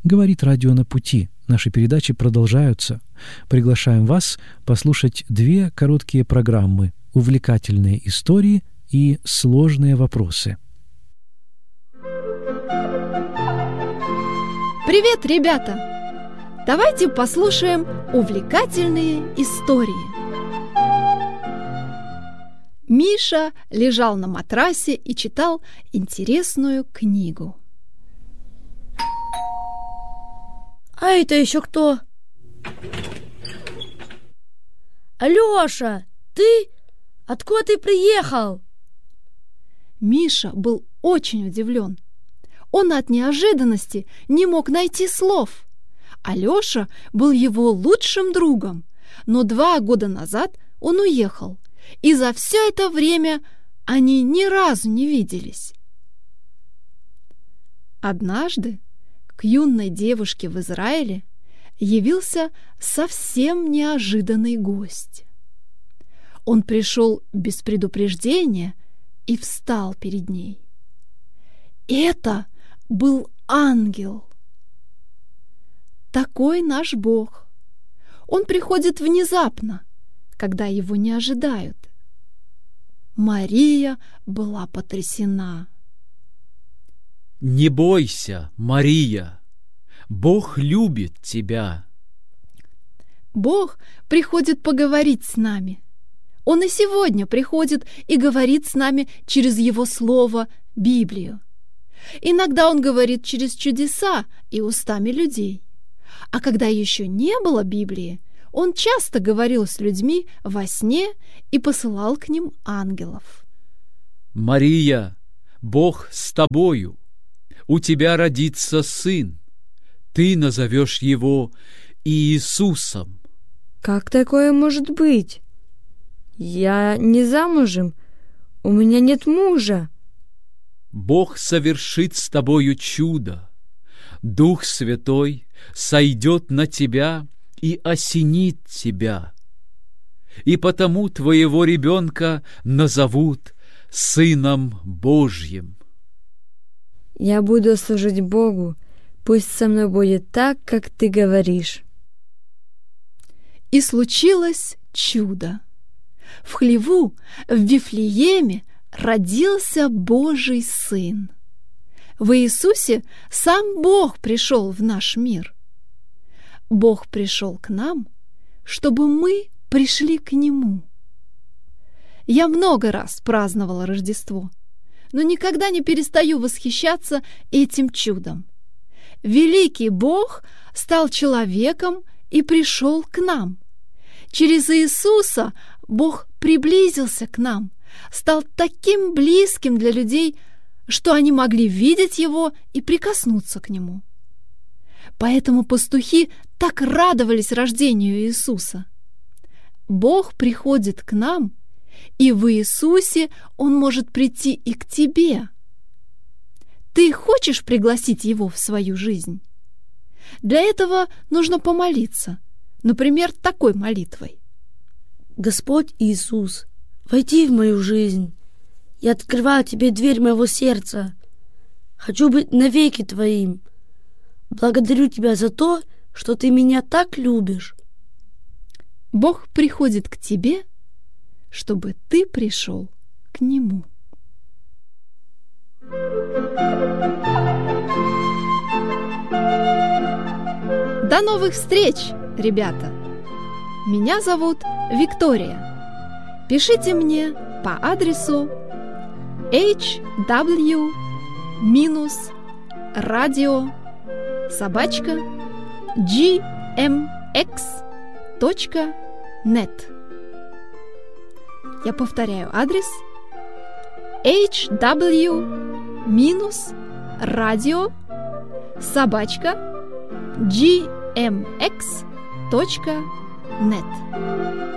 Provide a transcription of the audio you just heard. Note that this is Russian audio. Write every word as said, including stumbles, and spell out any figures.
Говорит радио «На пути». Наши передачи продолжаются. Приглашаем вас послушать две короткие программы «Увлекательные истории» и «Сложные вопросы». Привет, ребята! Давайте послушаем увлекательные истории. Миша лежал на матрасе и читал интересную книгу. А это еще кто? Алеша, ты? Откуда ты приехал? Миша был очень удивлен. Он от неожиданности не мог найти слов. Алеша был его лучшим другом, но два года назад он уехал, и за все это время они ни разу не виделись. Однажды к юной девушке в Израиле явился совсем неожиданный гость. Он пришел без предупреждения и встал перед ней. Это был ангел. Такой наш Бог. Он приходит внезапно, когда его не ожидают. Мария была потрясена. «Не бойся, Мария, Бог любит тебя». Бог приходит поговорить с нами. Он и сегодня приходит и говорит с нами через Его Слово, Библию. Иногда Он говорит через чудеса и устами людей. А когда еще не было Библии, Он часто говорил с людьми во сне и посылал к ним ангелов. «Мария, Бог с тобою. У тебя родится сын. Ты назовешь его Иисусом». Как такое может быть? Я не замужем. У меня нет мужа. Бог совершит с тобою чудо. Дух Святой сойдет на тебя и осенит тебя. И потому твоего ребенка назовут Сыном Божьим. Я буду служить Богу. Пусть со мной будет так, как ты говоришь. И случилось чудо. В хлеву, в Вифлееме, родился Божий Сын. В Иисусе сам Бог пришел в наш мир. Бог пришел к нам, чтобы мы пришли к Нему. Я много раз праздновала Рождество, но никогда не перестаю восхищаться этим чудом. Великий Бог стал человеком и пришел к нам. Через Иисуса Бог приблизился к нам, стал таким близким для людей, что они могли видеть Его и прикоснуться к Нему. Поэтому пастухи так радовались рождению Иисуса. Бог приходит к нам, и в Иисусе Он может прийти и к тебе. Ты хочешь пригласить Его в свою жизнь? Для этого нужно помолиться, например, такой молитвой. Господь Иисус, войди в мою жизнь. Я открываю Тебе дверь моего сердца. Хочу быть навеки Твоим. Благодарю Тебя за то, что Ты меня так любишь. Бог приходит к тебе, чтобы ты пришел к Нему. До новых встреч, ребята! Меня зовут Виктория. Пишите мне по адресу эйч дабл ю радио собачка джи эм экс точка нет. Я повторяю адрес эйч дабл ю радио собачка джи эм экс точка нет.